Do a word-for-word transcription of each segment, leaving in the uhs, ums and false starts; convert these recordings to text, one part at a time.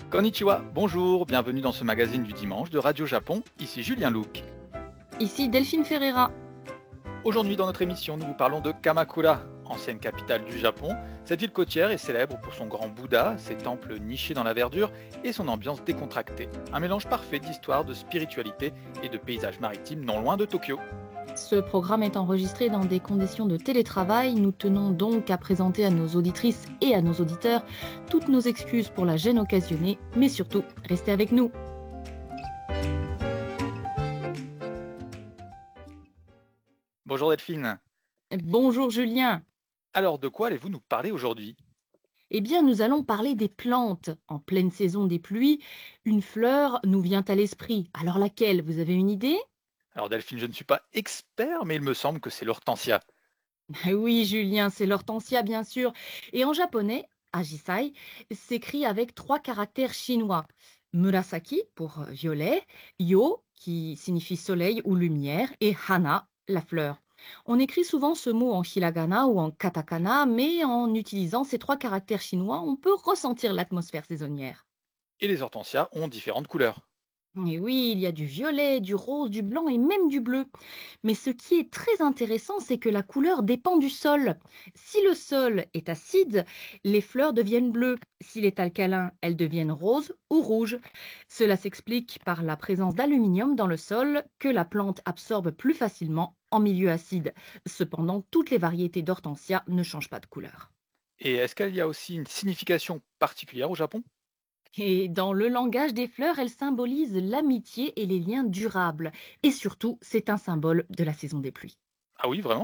Konnichiwa, bonjour, bienvenue dans ce magazine du dimanche de Radio Japon, ici Julien Luc. Ici Delphine Ferreira. Aujourd'hui dans notre émission, nous vous parlons de Kamakura, ancienne capitale du Japon. Cette ville côtière est célèbre pour son grand Bouddha, ses temples nichés dans la verdure et son ambiance décontractée. Un mélange parfait d'histoire, de spiritualité et de paysages maritimes non loin de Tokyo. Ce programme est enregistré dans des conditions de télétravail. Nous tenons donc à présenter à nos auditrices et à nos auditeurs toutes nos excuses pour la gêne occasionnée, mais surtout, restez avec nous. Bonjour Delphine. Bonjour Julien. Alors de quoi allez-vous nous parler aujourd'hui ? Eh bien, nous allons parler des plantes. En pleine saison des pluies, une fleur nous vient à l'esprit. Alors laquelle ? Vous avez une idée ? Alors Delphine, je ne suis pas expert, mais il me semble que c'est l'hortensia. Ah oui, Julien, c'est l'hortensia, bien sûr. Et en japonais, ajisai s'écrit avec trois caractères chinois. Murasaki pour euh, violet, yo qui signifie soleil ou lumière, et hana, la fleur. On écrit souvent ce mot en hiragana ou en katakana, mais en utilisant ces trois caractères chinois, on peut ressentir l'atmosphère saisonnière. Et les hortensias ont différentes couleurs. Et oui, il y a du violet, du rose, du blanc et même du bleu. Mais ce qui est très intéressant, c'est que la couleur dépend du sol. Si le sol est acide, les fleurs deviennent bleues. S'il est alcalin, elles deviennent roses ou rouges. Cela s'explique par la présence d'aluminium dans le sol que la plante absorbe plus facilement en milieu acide. Cependant, toutes les variétés d'hortensia ne changent pas de couleur. Et est-ce qu'il y a aussi une signification particulière au Japon ? Et dans le langage des fleurs, elles symbolisent l'amitié et les liens durables. Et surtout, c'est un symbole de la saison des pluies. Ah oui, vraiment ?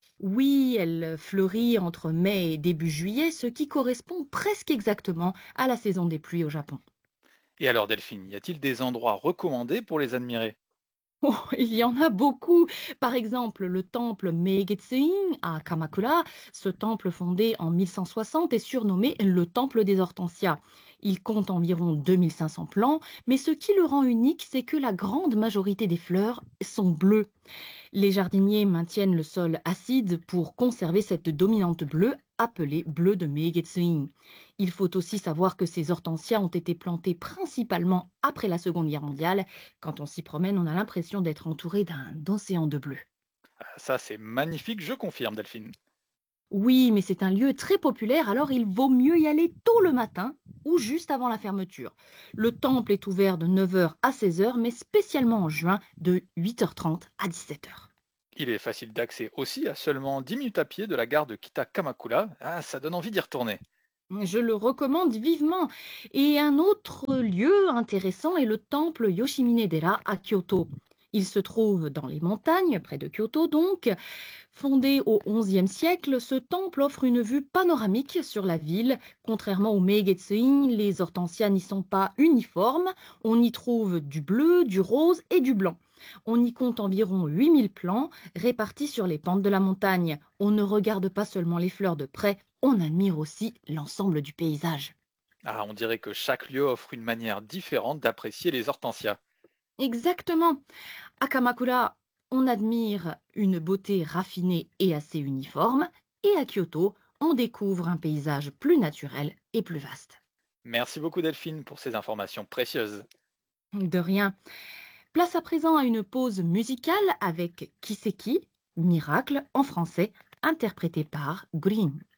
Oui, elle fleurit entre mai et début juillet, ce qui correspond presque exactement à la saison des pluies au Japon. Et alors Delphine, y a-t-il des endroits recommandés pour les admirer ? Oh, il y en a beaucoup. Par exemple, le temple Megetsuin à Kamakura. Ce temple fondé en mille cent soixante est surnommé le temple des hortensias. Il compte environ deux mille cinq cents plants, mais ce qui le rend unique, c'est que la grande majorité des fleurs sont bleues. Les jardiniers maintiennent le sol acide pour conserver cette dominante bleue appelée bleu de Megetsuin. Il faut aussi savoir que ces hortensias ont été plantées principalement après la Seconde Guerre mondiale. Quand on s'y promène, on a l'impression d'être entouré d'un océan de bleu. Ah, ça c'est magnifique, je confirme Delphine. Oui, mais c'est un lieu très populaire, alors il vaut mieux y aller tôt le matin ou juste avant la fermeture. Le temple est ouvert de neuf heures à seize heures, mais spécialement en juin de huit heures trente à dix-sept heures. Il est facile d'accès aussi à seulement dix minutes à pied de la gare de Kita-Kamakura. Ah, ça donne envie d'y retourner. Je le recommande vivement. Et un autre lieu intéressant est le temple Yoshimine-dera à Kyoto. Il se trouve dans les montagnes, près de Kyoto donc. Fondé au onzième siècle, ce temple offre une vue panoramique sur la ville. Contrairement au Meigetsuin, les hortensias n'y sont pas uniformes. On y trouve du bleu, du rose et du blanc. On y compte environ huit mille plants répartis sur les pentes de la montagne. On ne regarde pas seulement les fleurs de près, on admire aussi l'ensemble du paysage. Ah, on dirait que chaque lieu offre une manière différente d'apprécier les hortensias. Exactement. À Kamakura, on admire une beauté raffinée et assez uniforme, et à Kyoto, on découvre un paysage plus naturel et plus vaste. Merci beaucoup Delphine pour ces informations précieuses. De rien. Place à présent à une pause musicale avec Kiseki, Miracle en français, interprété par Green.